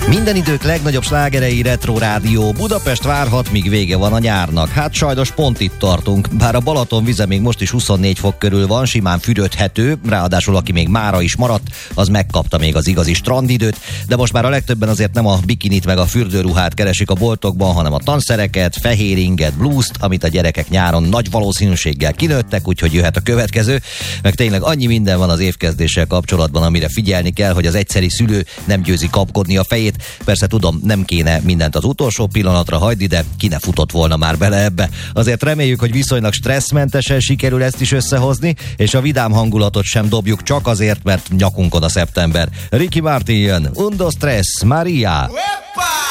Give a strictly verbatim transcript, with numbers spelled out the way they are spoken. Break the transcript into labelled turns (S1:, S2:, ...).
S1: Minden idők legnagyobb slágerei Retro Rádió. Budapest várhat, míg vége van a nyárnak. Hát sajnos pont itt tartunk. Bár a Balaton vize még most is huszonnégy fok körül van, simán fürödhető, ráadásul aki még mára is maradt, az megkapta még az igazi strandidőt, de most már a legtöbben azért nem a bikinit meg a fürdőruhát keresik a boltokban, hanem a tanszereket, fehér inget, blúzt, amit a gyerekek nyáron nagy valószínűséggel kinőttek, úgyhogy jöhet a következő. Meg tényleg annyi minden van az évkezdéssel kapcsolatban, amire figyelni kell, hogy az egyszeri szülő nem győzi kapkodni a fejét. Persze tudom, nem kéne mindent az utolsó pillanatra hagyni, de ki ne futott volna már bele ebbe. Azért reméljük, hogy viszonylag stresszmentesen sikerül ezt is összehozni, és a vidám hangulatot sem dobjuk csak azért, mert nyakunkon a szeptember. Ricky Martin jön, Undo Stress, Maria!